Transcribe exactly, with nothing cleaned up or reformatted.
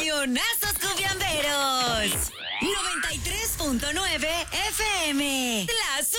Avionazos Cumbiamberos. noventa y tres punto nueve F M. La